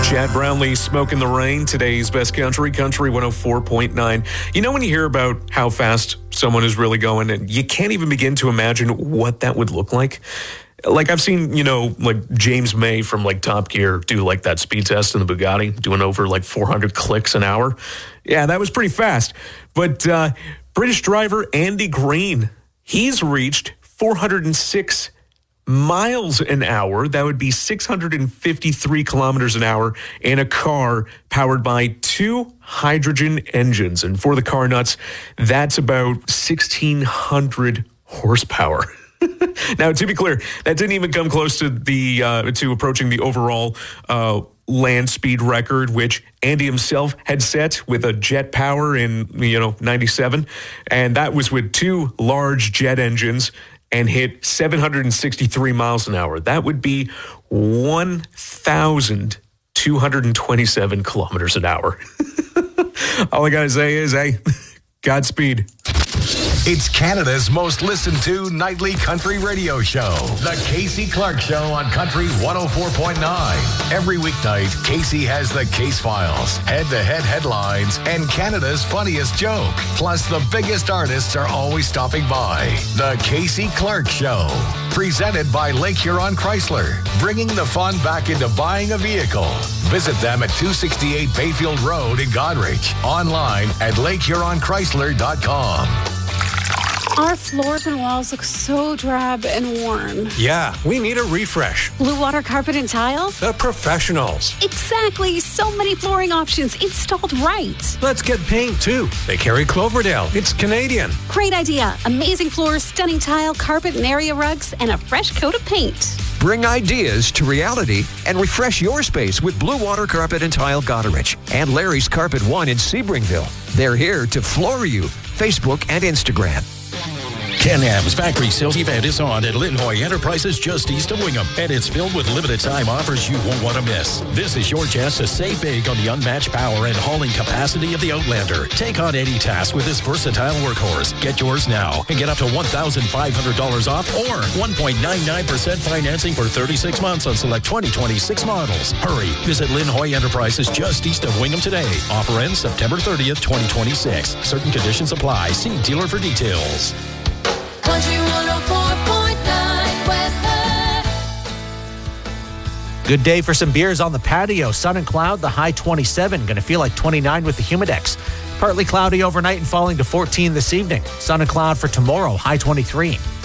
Chad Brownlee, Smoke in the Rain, today's best country 104.9. You know when you hear about how fast someone is really going, and you can't even begin to imagine what that would look like? Like I've seen, like James May from like Top Gear do like that speed test in the Bugatti, doing over like 400 clicks an hour. Yeah, that was pretty fast. But British driver Andy Green, he's reached 406 miles an hour. That would be 653 kilometers an hour in a car powered by 2 hydrogen engines. And for the car nuts, that's about 1,600 horsepower. Now, to be clear, that didn't even come close to to approaching the overall land speed record, which Andy himself had set with a jet power in 97, and that was with 2 large jet engines and hit 763 miles an hour. That would be 1,227 kilometers an hour. All I got to say is, hey, Godspeed. It's Canada's most listened to nightly country radio show, The Casey Clark Show on Country 104.9. Every weeknight, Casey has the case files, head-to-head headlines, and Canada's funniest joke. Plus, the biggest artists are always stopping by. The Casey Clark Show. Presented by Lake Huron Chrysler, bringing the fun back into buying a vehicle. Visit them at 268 Bayfield Road in Goderich. Online at LakeHuronChrysler.com. Our floors and walls look so drab and worn. Yeah, we need a refresh. Blue Water Carpet and Tile? The professionals. Exactly. So many flooring options installed right. Let's get paint, too. They carry Cloverdale. It's Canadian. Great idea. Amazing floors, stunning tile, carpet and area rugs, and a fresh coat of paint. Bring ideas to reality and refresh your space with Blue Water Carpet and Tile Goderich and Larry's Carpet One in Sebringville. They're here to floor you. Facebook and Instagram. Can-Am's factory sales event is on at Linhoy Enterprises just east of Wingham, and it's filled with limited time offers you won't want to miss. This is your chance to save big on the unmatched power and hauling capacity of the Outlander. Take on any task with this versatile workhorse. Get yours now and get up to $1,500 off or 1.99% financing for 36 months on select 2026 models. Hurry. Visit Linhoy Enterprises just east of Wingham today. Offer ends September 30th, 2026. Certain conditions apply. See dealer for details. Country 104.9 weather. Good day for some beers on the patio. Sun and cloud, the high 27. Going to feel like 29 with the Humidex. Partly cloudy overnight and falling to 14 this evening. Sun and cloud for tomorrow, high 23.